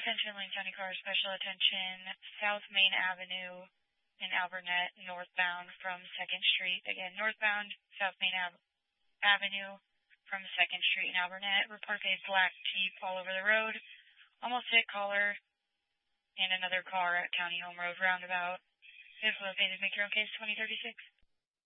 Attention, Lane County Car, special attention, South Main Avenue in Alburnett, northbound from 2nd Street. Again, northbound, South Main Avenue from 2nd Street in Alburnett. Report a black Jeep all over the road. Almost hit caller and another car at County Home Road roundabout. If located, make your own case 2036.